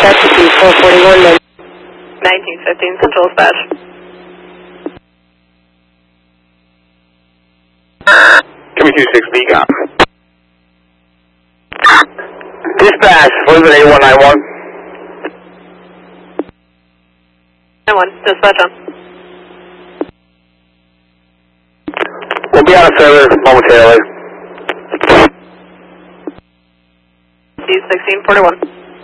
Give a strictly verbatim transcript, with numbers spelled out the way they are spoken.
Chesapeake four forty-one, nineteen fifteen Central Dispatch. Give me two six beacon. Dispatch, what is it, eight one nine one? nine one, dispatch on. We'll be out of service momentarily. C sixteen forty-one.